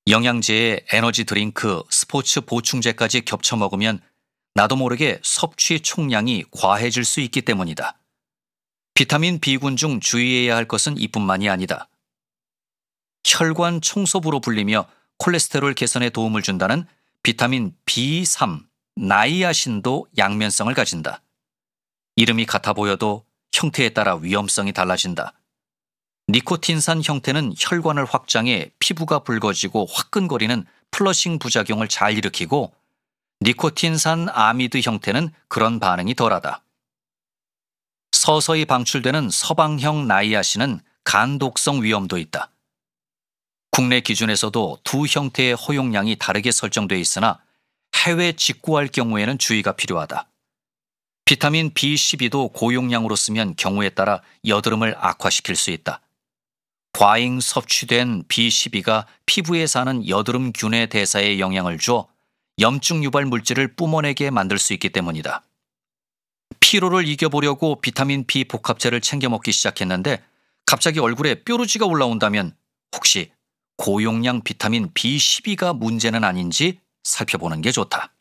영양제에 에너지 드링크, 스포츠 보충제까지 겹쳐 먹으면 나도 모르게 섭취 총량이 과해질 수 있기 때문이다. 비타민 B군 중 주의해야 할 것은 이뿐만이 아니다. 혈관 청소부로 불리며 콜레스테롤 개선에 도움을 준다는 비타민 B3, 나이아신도 양면성을 가진다. 이름이 같아 보여도 형태에 따라 위험성이 달라진다. 니코틴산 형태는 혈관을 확장해 피부가 붉어지고 화끈거리는 플러싱 부작용을 잘 일으키고, 니코틴산 아미드 형태는 그런 반응이 덜하다. 서서히 방출되는 서방형 나이아신은 간 독성 위험도 있다. 국내 기준에서도 두 형태의 허용량이 다르게 설정돼 있으나 해외 직구할 경우에는 주의가 필요하다. 비타민 B12도 고용량으로 쓰면 경우에 따라 여드름을 악화시킬 수 있다. 과잉 섭취된 B12가 피부에 사는 여드름균의 대사에 영향을 줘 염증 유발 물질을 뿜어내게 만들 수 있기 때문이다. 피로를 이겨보려고 비타민 B 복합제를 챙겨 먹기 시작했는데 갑자기 얼굴에 뾰루지가 올라온다면 혹시 고용량 비타민 B12가 문제는 아닌지 살펴보는 게 좋다.